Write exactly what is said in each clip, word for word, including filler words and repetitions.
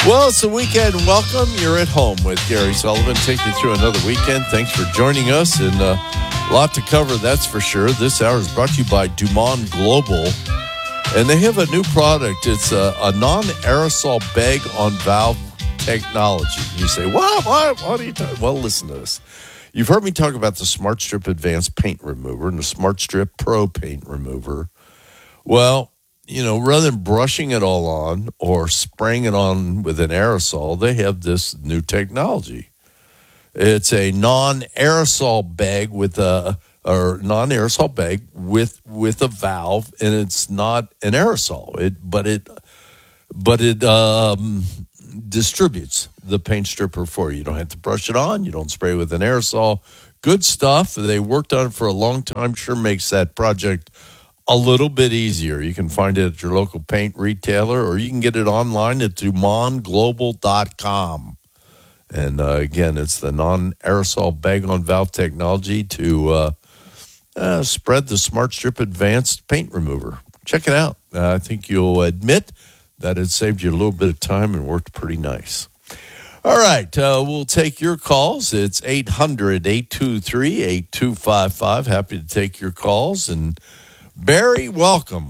Well, it's the weekend. Welcome. You're at home with Gary Sullivan, taking you through another weekend. Thanks for joining us, and uh, a lot to cover, that's for sure. This hour is brought to you by Dumont Global, and they have a new product. It's a, a non-aerosol bag on valve technology. You say, what? What? What are you talking? Well, listen to this. You've heard me talk about the Smart Strip Advanced Paint Remover and the Smart Strip Pro Paint Remover. Well, you know, rather than brushing it all on or spraying it on with an aerosol, they have this new technology. It's a non-aerosol bag with a or non-aerosol bag with with a valve, and it's not an aerosol. It but it but it um, distributes the paint stripper for you. You don't have to brush it on. You don't spray with an aerosol. Good stuff. They worked on it for a long time. Sure makes that project a little bit easier. You can find it at your local paint retailer, or you can get it online at dumont global dot com. And uh, again, it's the non-aerosol bag-on-valve technology to uh, uh, spread the Smart Strip Advanced Paint Remover. Check it out. Uh, I think you'll admit that it saved you a little bit of time and worked pretty nice. All right, uh, we'll take your calls. It's eight hundred, eight two three, eight two five five. Happy to take your calls. And Barry, welcome.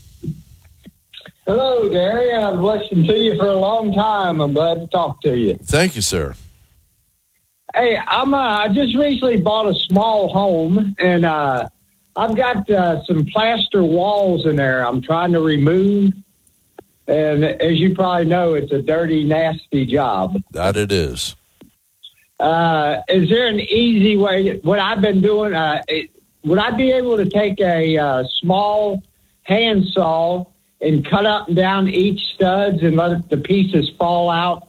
Hello, Gary. I've listened to you for a long time. I'm glad to talk to you. Thank you, sir. Hey, I'm. Uh, I just recently bought a small home, and uh, I've got uh, some plaster walls in there I'm trying to remove. And as you probably know, it's a dirty, nasty job. That it is. Uh, is there an easy way? What I've been doing, uh, it, would I be able to take a uh, small handsaw and cut up and down each studs and let the pieces fall out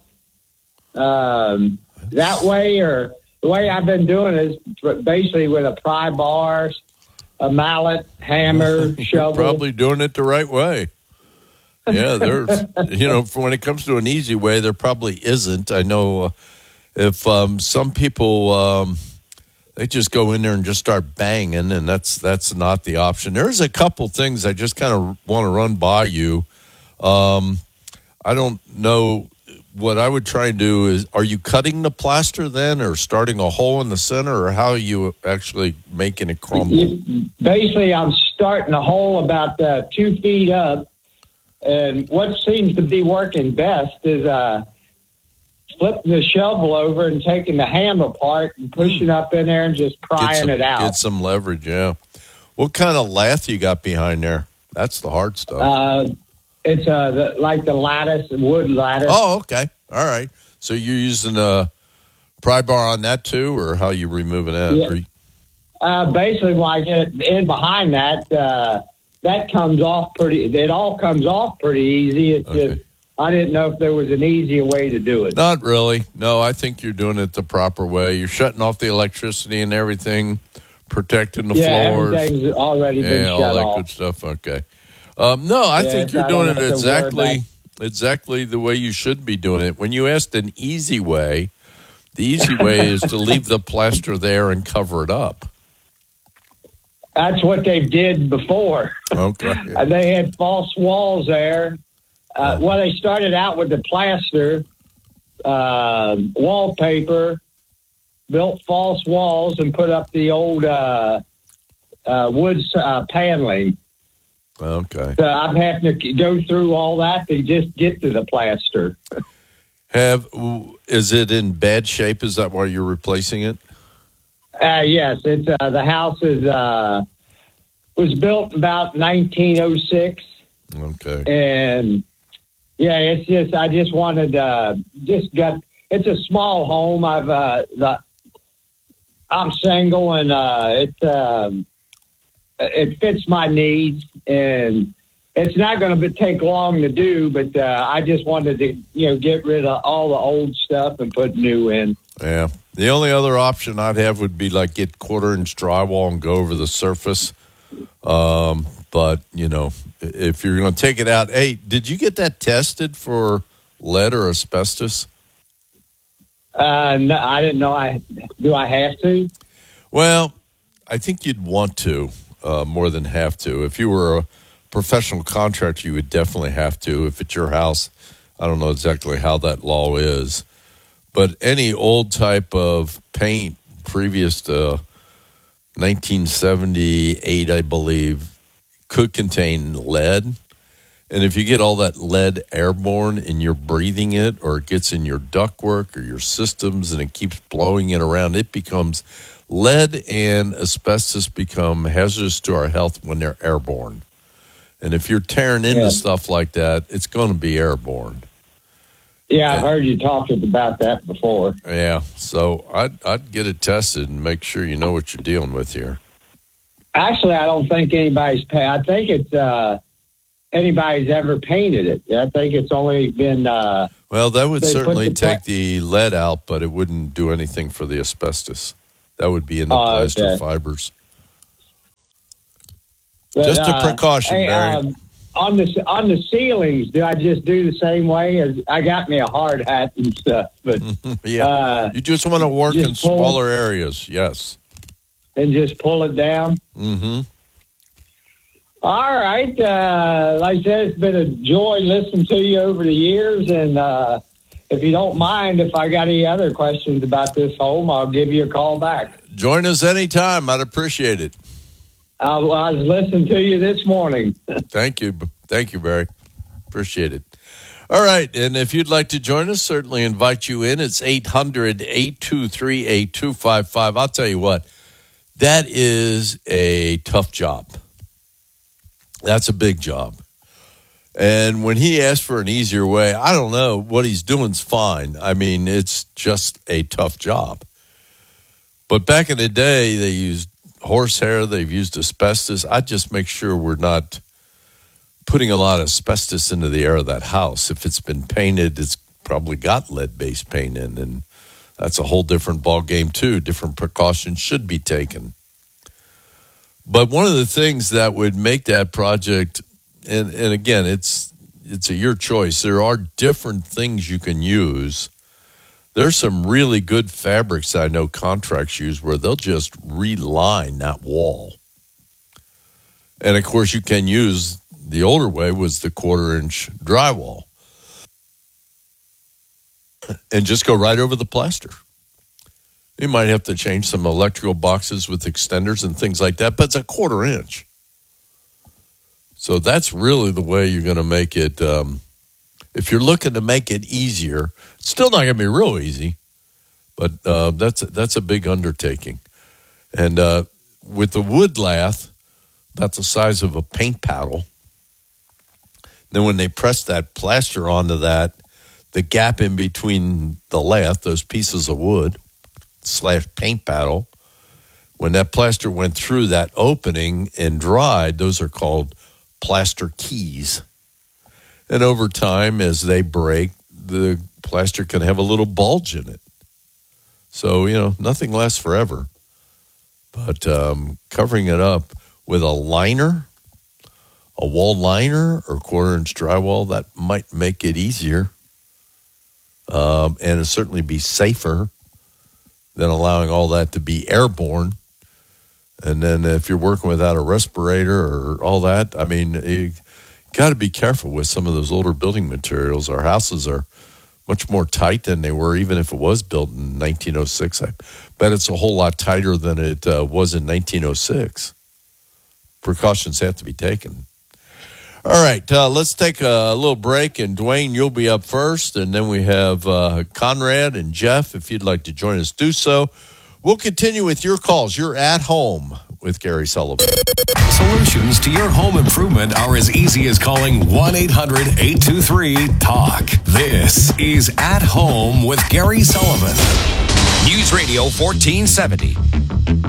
um, that way? Or the way I've been doing is basically with a pry bar, a mallet, hammer, You're shovel. Probably doing it the right way. Yeah, there's, you know, for when it comes to an easy way, there probably isn't. I know uh, if um, some people, um, they just go in there and just start banging, and that's that's not the option. There's a couple things I just kind of want to run by you. Um, I don't know. What I would try and do is, are you cutting the plaster then, or starting a hole in the center, or how are you actually making it crumble? Basically, I'm starting a hole about uh, two feet up, and what seems to be working best is uh, flipping the shovel over and taking the handle apart and pushing up in there and just prying some, it out. Get some leverage, yeah. What kind of lath you got behind there? That's the hard stuff. Uh, it's uh, the, like the lattice, wood lattice. Oh, okay. All right. So you're using a pry bar on that too, or how you removing that? Yeah. You... Uh, basically, when I get in behind that, uh, that comes off pretty, it all comes off pretty easy. It's Okay. just, I didn't know if there was an easier way to do it. Not really. No, I think you're doing it the proper way. You're shutting off the electricity and everything, protecting the yeah, floors. everything's already been Yeah, shut all that off. good stuff. Okay. Um, no, I Yeah, think you're I doing don't it have to worry exactly about- exactly the way you should be doing it. When you asked an easy way, the easy way is to leave the plaster there and cover it up. That's what they did before. Okay. Uh, they had false walls there. Uh, well, they started out with the plaster, uh, wallpaper, built false walls, and put up the old uh, uh, wood uh, paneling. Okay. So I'm having to go through all that to just get to the plaster. Have is it in bad shape? Is that why you're replacing it? Uh, yes, it's uh, the house is uh, was built about nineteen oh six. Okay. And yeah, it's just I just wanted uh, just got it's a small home. I've uh, the, I'm single and uh, it um, it fits my needs, and it's not going to take long to do. But uh, I just wanted to you know get rid of all the old stuff and put new in. Yeah. The only other option I'd have would be like get quarter inch drywall and go over the surface. Um, but, you know, if you're going to take it out, hey, did you get that tested for lead or asbestos? Uh, no, I didn't know. I do. I have to. Well, I think you'd want to uh, more than have to. If you were a professional contractor, you would definitely have to. If it's your house, I don't know exactly how that law is, but any old type of paint previous to nineteen seventy-eight, I believe, could contain lead. And if you get all that lead airborne and you're breathing it, or it gets in your ductwork or your systems and it keeps blowing it around, it becomes lead and asbestos become hazardous to our health when they're airborne. And if you're tearing into yeah. stuff like that, it's going to be airborne. Yeah, I heard you talking about that before. Yeah, so I'd, I'd get it tested and make sure you know what you're dealing with here. Actually, I don't think anybody's pay. I think it's uh, anybody's ever painted it. I think it's only been. Uh, well, that would certainly the take pla- the lead out, but it wouldn't do anything for the asbestos. That would be in the oh, plaster okay. fibers. But, just a uh, precaution, hey, Barry. Um, on the on the ceilings, do I just do the same way? As I got me a hard hat and stuff, but yeah, uh, you just want to work in smaller areas, yes, and just pull it down. Mm-hmm. All right, uh, like I said, it's been a joy listening to you over the years, and uh, if you don't mind, if I got any other questions about this home, I'll give you a call back. Join us anytime. I'd appreciate it. I was listening to you this morning. Thank you. Thank you, Barry. Appreciate it. All right. And if you'd like to join us, certainly invite you in. It's eight hundred, eight two three, eight two five five. I'll tell you what, that is a tough job. That's a big job. And when he asked for an easier way, I don't know. What he's doing's fine. I mean, it's just a tough job. But back in the day, they used horsehair, they've used asbestos. I'd just make sure we're not putting a lot of asbestos into the air of that house. If it's been painted, it's probably got lead-based paint in, and that's a whole different ball game too. Different precautions should be taken. But one of the things that would make that project, and, and again, it's it's a your choice. There are different things you can use. There's some really good fabrics I know contracts use where they'll just reline that wall. And, of course, you can use, the older way was the quarter-inch drywall. And just go right over the plaster. You might have to change some electrical boxes with extenders and things like that, but it's a quarter inch. So that's really the way you're going to make it. Um, if you're looking to make it easier, it's still not going to be real easy, but uh, that's, that's a big undertaking. And uh, with the wood lath, about the size of a paint paddle, then when they press that plaster onto that, the gap in between the lath, those pieces of wood, slash paint paddle, when that plaster went through that opening and dried, those are called plaster keys. And over time, as they break, the plaster can have a little bulge in it. So, you know, nothing lasts forever. But um, covering it up with a liner, a wall liner or quarter-inch drywall, that might make it easier. Um, and it'll certainly be safer than allowing all that to be airborne. And then if you're working without a respirator or all that, I mean, you got to be careful with some of those older building materials. Our houses are much more tight than they were, even if it was built in nineteen oh six. I bet it's a whole lot tighter than it uh, was in nineteen oh six. Precautions have to be taken. All right, uh, let's take a little break, and Dwayne, you'll be up first, and then we have uh, Conrad and Jeff. If you'd like to join us, do so. We'll continue with your calls. You're at home with Gary Sullivan. Solutions to your home improvement are as easy as calling one eight hundred, eight two three, talk. This is At Home with Gary Sullivan. News Radio fourteen seventy.